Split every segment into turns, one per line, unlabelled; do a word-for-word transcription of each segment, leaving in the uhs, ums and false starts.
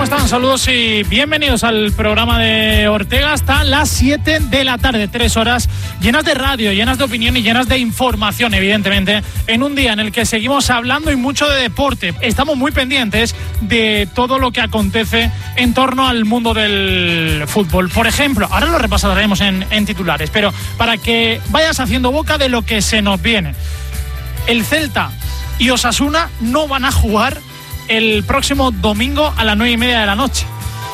¿Cómo están? Saludos y bienvenidos al programa de Ortega. Hasta las siete de la tarde, tres horas llenas de radio, llenas de opinión y llenas de información, evidentemente, en un día en el que seguimos hablando y mucho de deporte. Estamos muy pendientes de todo lo que acontece en torno al mundo del fútbol. Por ejemplo, ahora lo repasaremos en, en titulares, pero para que vayas haciendo boca de lo que se nos viene. El Celta y Osasuna no van a jugar el próximo domingo a las nueve y media de la noche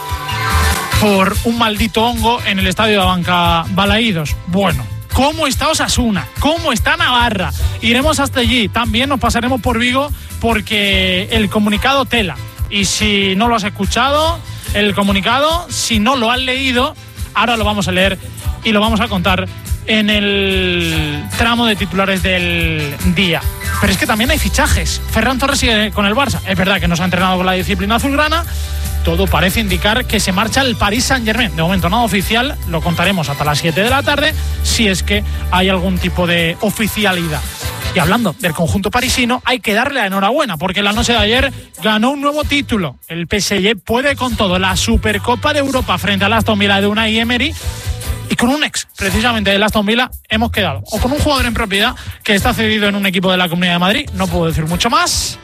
por un maldito hongo en el estadio de Abanca Balaídos. Bueno, ¿cómo está Osasuna? ¿Cómo está Navarra? Iremos hasta allí. También nos pasaremos por Vigo porque el comunicado tela. Y si no lo has escuchado, el comunicado, si no lo has leído, ahora lo vamos a leer y lo vamos a contar en el tramo de titulares del día. Pero es que también hay fichajes. Ferran Torres sigue con el Barça. Es verdad que no se ha entrenado con la disciplina azulgrana. Todo parece indicar que se marcha el Paris Saint-Germain. De momento nada oficial, lo contaremos hasta las siete de la tarde, si es que hay algún tipo de oficialidad. Y hablando del conjunto parisino, hay que darle la enhorabuena, porque la noche de ayer ganó un nuevo título. El P S G puede con todo, la Supercopa de Europa frente al Aston Villa de Unai Emery. Y con un ex, precisamente, del Aston Villa, hemos quedado. O con un jugador en propiedad que está cedido en un equipo de la Comunidad de Madrid. No puedo decir mucho más.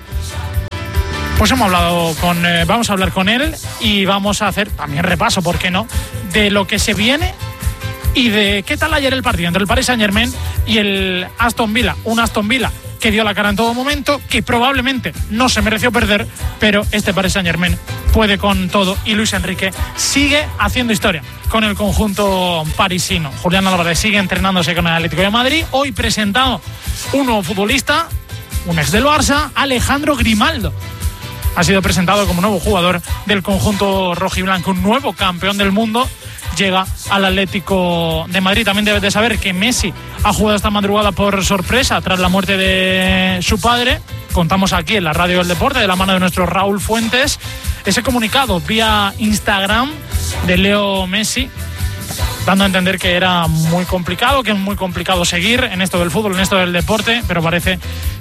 Pues hemos hablado con... Eh, vamos a hablar con él y vamos a hacer también repaso, ¿por qué no?, de lo que se viene y de qué tal ayer el partido entre el Paris Saint-Germain y el Aston Villa. Un Aston Villa que dio la cara en todo momento, que probablemente no se mereció perder, pero este Paris Saint-Germain puede con todo y Luis Enrique sigue haciendo historia con el conjunto parisino. Julián Álvarez sigue entrenándose con el Atlético de Madrid. Hoy presentado un nuevo futbolista, un ex del Barça, Alejandro Grimaldo. Ha sido presentado como nuevo jugador del conjunto rojiblanco, un nuevo campeón del mundo. Llega al Atlético de Madrid. También debes de saber que Messi ha jugado esta madrugada por sorpresa tras la muerte de su padre. Contamos aquí en la Radio del Deporte, de la mano de nuestro Raúl Fuentes, ese comunicado vía Instagram de Leo Messi, dando a entender que era muy complicado, que es muy complicado seguir en esto del fútbol, en esto del deporte, pero parece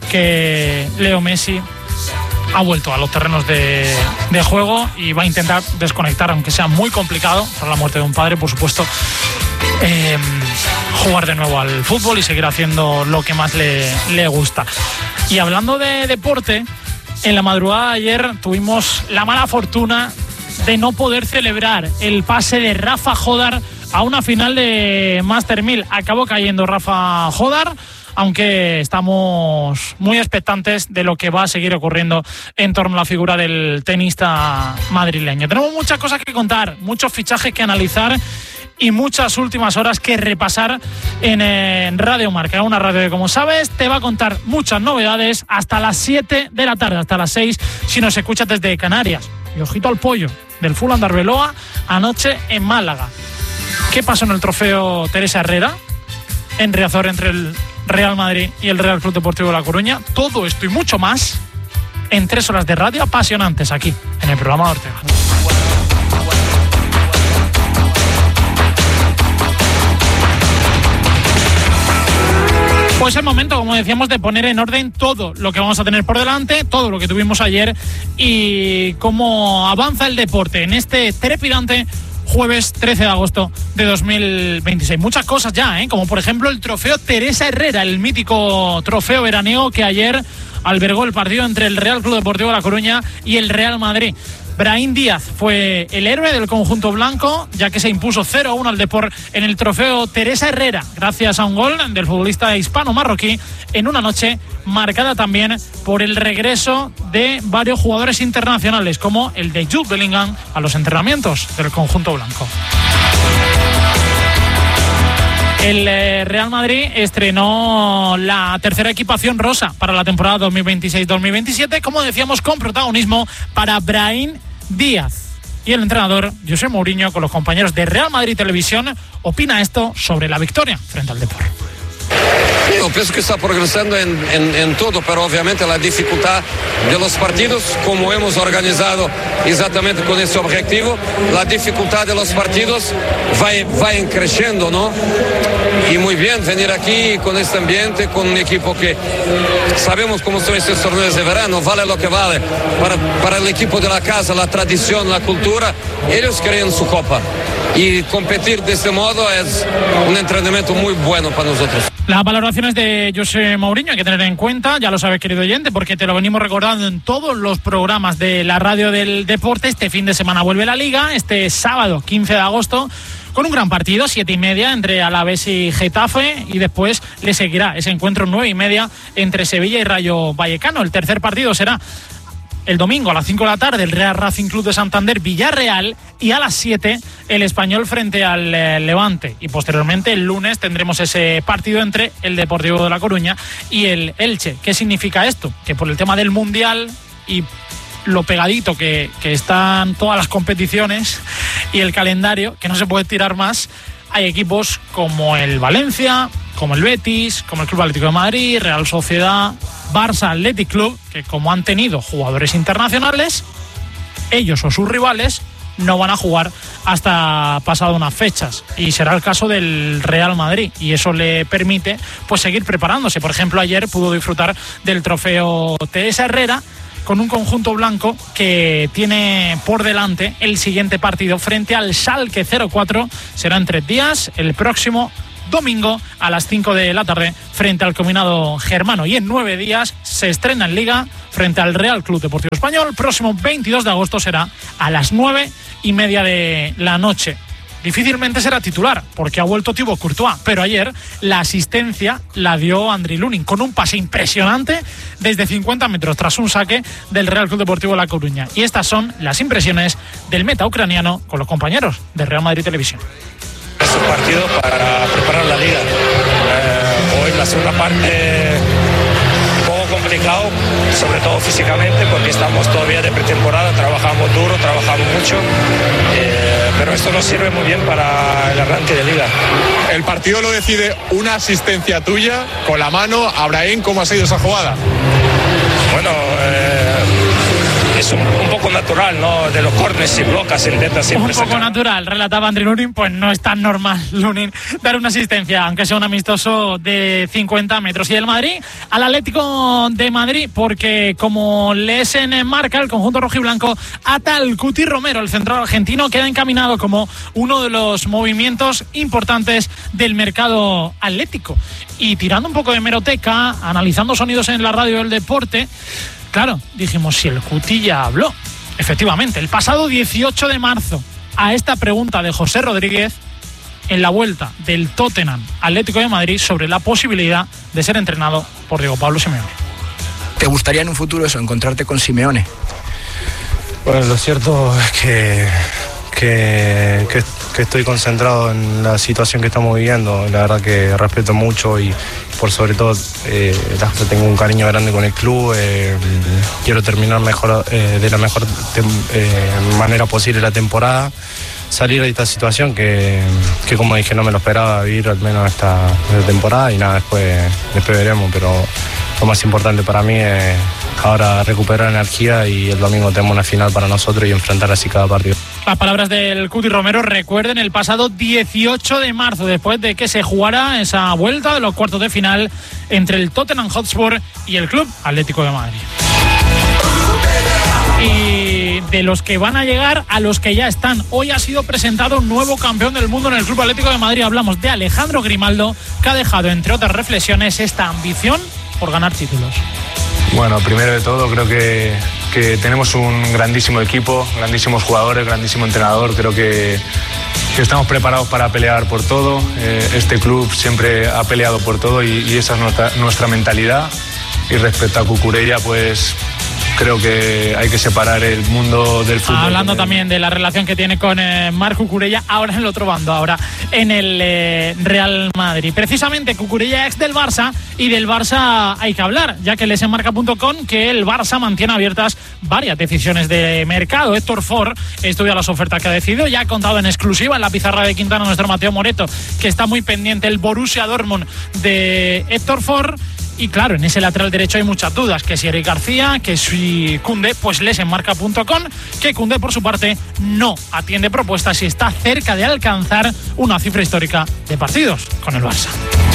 que Leo Messi ha vuelto a los terrenos de, de juego y va a intentar desconectar, aunque sea muy complicado, por la muerte de un padre, por supuesto, eh, jugar de nuevo al fútbol y seguir haciendo lo que más le, le gusta. Y hablando de deporte, en la madrugada de ayer tuvimos la mala fortuna de no poder celebrar el pase de Rafa Jodar a una final de Master mil. Acabó cayendo Rafa Jodar, aunque estamos muy expectantes de lo que va a seguir ocurriendo en torno a la figura del tenista madrileño. Tenemos muchas cosas que contar, muchos fichajes que analizar y muchas últimas horas que repasar en, en Radio Marca, una radio que, como sabes, te va a contar muchas novedades hasta las siete de la tarde, hasta las seis si nos escuchas desde Canarias. Y ojito al pollo del Fulham de Arbeloa anoche en Málaga. ¿Qué pasó en el trofeo Teresa Herrera en Riazor entre el Real Madrid y el Real Club Deportivo de La Coruña? Todo esto y mucho más en tres horas de radio apasionantes aquí en el programa de Ortega. Pues es el momento, como decíamos, de poner en orden todo lo que vamos a tener por delante, todo lo que tuvimos ayer y cómo avanza el deporte en este trepidante jueves trece de agosto de dos mil veintiséis. Muchas cosas ya, ¿eh? Como por ejemplo el trofeo Teresa Herrera, el mítico trofeo veraniego que ayer albergó el partido entre el Real Club Deportivo de La Coruña y el Real Madrid. Brahim Díaz fue el héroe del conjunto blanco, ya que se impuso cero a uno al Depor en el trofeo Teresa Herrera, gracias a un gol del futbolista hispano-marroquí, en una noche marcada también por el regreso de varios jugadores internacionales, como el de Jude Bellingham a los entrenamientos del conjunto blanco. El Real Madrid estrenó la tercera equipación rosa para la temporada dos mil veintiséis dos mil veintisiete, como decíamos, con protagonismo para Brahim Díaz. Y el entrenador José Mourinho, con los compañeros de Real Madrid Televisión, opina esto sobre la victoria frente al Depor.
Yo pienso que está progresando en, en, en todo, pero obviamente la dificultad de los partidos, como hemos organizado exactamente con ese objetivo, la dificultad de los partidos va, va creciendo, ¿no? Y muy bien venir aquí con este ambiente, con un equipo que sabemos cómo son estos torneos de verano, vale lo que vale. Para, para el equipo de la casa, la tradición, la cultura, ellos creen su copa. Y competir de este modo es un entrenamiento muy bueno para nosotros.
Las valoraciones de José Mourinho hay que tener en cuenta, ya lo sabes, querido oyente, porque te lo venimos recordando en todos los programas de la radio del deporte. Este fin de semana vuelve la Liga, este sábado quince de agosto, con un gran partido, siete y media entre Alavés y Getafe, y después le seguirá ese encuentro nueve y media entre Sevilla y Rayo Vallecano. El tercer partido será el domingo a las cinco de la tarde, el Real Racing Club de Santander Villarreal, y a las siete el Español frente al eh, Levante. Y posteriormente el lunes tendremos ese partido entre el Deportivo de La Coruña y el Elche. ¿Qué significa esto? Que por el tema del Mundial y lo pegadito que, que están todas las competiciones y el calendario, que no se puede tirar más, hay equipos como el Valencia, como el Betis, como el Club Atlético de Madrid, Real Sociedad, Barça Athletic Club, que como han tenido jugadores internacionales, ellos o sus rivales no van a jugar hasta pasado unas fechas, y será el caso del Real Madrid, y eso le permite pues seguir preparándose. Por ejemplo, ayer pudo disfrutar del trofeo T S Herrera con un conjunto blanco que tiene por delante el siguiente partido frente al Schalke cero cuatro. Será en tres días, el próximo domingo a las cinco de la tarde frente al combinado germano, y en nueve días se estrena en Liga frente al Real Club Deportivo Español. El próximo veintidós de agosto será a las nueve y media de la noche. Difícilmente será titular porque ha vuelto Thibaut Courtois, pero ayer la asistencia la dio Andriy Lunin con un pase impresionante desde cincuenta metros tras un saque del Real Club Deportivo La Coruña. Y estas son las impresiones del meta ucraniano con los compañeros de Real Madrid Televisión.
Es un partido para preparar la liga. Eh, hoy la segunda parte un poco complicado, sobre todo físicamente, porque estamos todavía de pretemporada, trabajamos duro, trabajamos mucho, eh, pero esto nos sirve muy bien para el arranque de liga.
El partido lo decide una asistencia tuya con la mano. Abraham, ¿cómo ha sido esa jugada?
Bueno, eh, es un, un poco natural, ¿no? De los córneres, si blocas, intentas siempre
Un poco
sacar.
natural, relataba Andriy Lunin, pues no es tan normal, Lunin, dar una asistencia, aunque sea un amistoso de cincuenta metros. Y el Madrid al Atlético de Madrid, porque como lees en marca, el conjunto rojiblanco ata al Cuti Romero, el central argentino, queda encaminado como uno de los movimientos importantes del mercado atlético. Y tirando un poco de hemeroteca, analizando sonidos en la radio del deporte, claro, dijimos, si el Cuti ya habló. Efectivamente, el pasado dieciocho de marzo, a esta pregunta de José Rodríguez, en la vuelta del Tottenham Atlético de Madrid sobre la posibilidad de ser entrenado por Diego Pablo Simeone.
¿Te gustaría en un futuro eso, encontrarte con Simeone?
Bueno, lo cierto es que, que, que, que estoy concentrado en la situación que estamos viviendo. La verdad que respeto mucho y por sobre todo eh, tengo un cariño grande con el club. Eh, quiero terminar mejor eh, de la mejor tem, eh, manera posible la temporada, salir de esta situación que, que como dije no me lo esperaba vivir al menos esta, esta temporada, y nada, después, después veremos, pero lo más importante para mí es ahora recuperar energía, y el domingo tenemos una final para nosotros y enfrentar así cada partido.
Las palabras del Cuti Romero, recuerden, el pasado dieciocho de marzo, después de que se jugara esa vuelta de los cuartos de final entre el Tottenham Hotspur y el Club Atlético de Madrid. Y de los que van a llegar a los que ya están, hoy ha sido presentado un nuevo campeón del mundo en el Club Atlético de Madrid. Hablamos de Alejandro Grimaldo, que ha dejado, entre otras reflexiones, esta ambición por ganar títulos.
Bueno, primero de todo creo que, que tenemos un grandísimo equipo, grandísimos jugadores, grandísimo entrenador. Creo que, que estamos preparados para pelear por todo. Eh, este club siempre ha peleado por todo, y, y esa es nuestra, nuestra mentalidad. Y respecto a Cucurella, pues creo que hay que separar el mundo del fútbol.
Hablando también de la relación que tiene con eh, Marc Cucurella, ahora en el otro bando, ahora en el eh, Real Madrid. Precisamente Cucurella ex del Barça, y del Barça hay que hablar, ya que lees en marca punto com que el Barça mantiene abiertas varias decisiones de mercado. Héctor Ford estudia las ofertas que ha decidido, ya ha contado en exclusiva en la pizarra de Quintana nuestro Mateo Moreto, que está muy pendiente el Borussia Dortmund de Héctor Ford. Y claro, en ese lateral derecho hay muchas dudas, que si Eric García, que si Koundé, pues lees en marca punto com que Koundé por su parte no atiende propuestas y está cerca de alcanzar una cifra histórica de partidos con el Barça.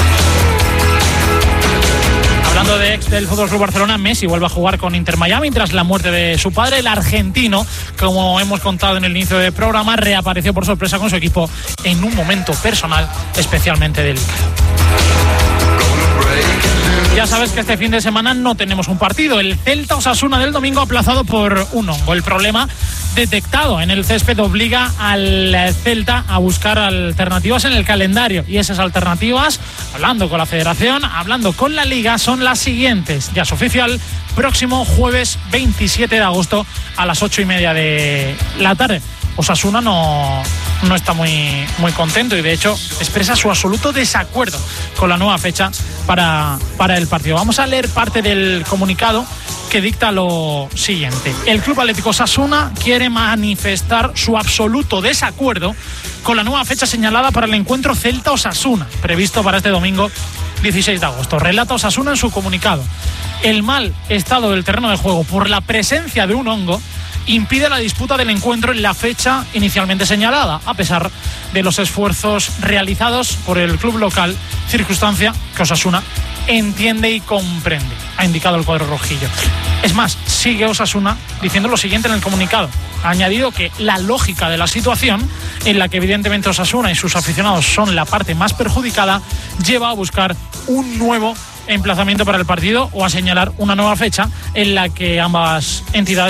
Hablando de ex del F C Barcelona, Messi vuelve a jugar con Inter Miami tras la muerte de su padre. El argentino, como hemos contado en el inicio del programa, reapareció por sorpresa con su equipo en un momento personal especialmente delicado. Ya sabes que este fin de semana no tenemos un partido. El Celta Osasuna del domingo aplazado por un hongo. El problema detectado en el césped obliga al Celta a buscar alternativas en el calendario. Y esas alternativas, hablando con la Federación, hablando con la Liga, son las siguientes. Ya es oficial, próximo jueves veintisiete de agosto a las ocho y media de la tarde. Osasuna no, no está muy, muy contento y de hecho expresa su absoluto desacuerdo con la nueva fecha para, para el partido. Vamos a leer parte del comunicado que dicta lo siguiente. El Club Atlético Osasuna quiere manifestar su absoluto desacuerdo con la nueva fecha señalada para el encuentro Celta-Osasuna, previsto para este domingo dieciséis de agosto. Relata Osasuna en su comunicado: el mal estado del terreno de juego por la presencia de un hongo impide la disputa del encuentro en la fecha inicialmente señalada, a pesar de los esfuerzos realizados por el club local, circunstancia que Osasuna entiende y comprende, ha indicado el cuadro rojillo. Es más, sigue Osasuna diciendo lo siguiente en el comunicado. Ha añadido que la lógica de la situación, en la que evidentemente Osasuna y sus aficionados son la parte más perjudicada, lleva a buscar un nuevo emplazamiento para el partido o a señalar una nueva fecha en la que ambas entidades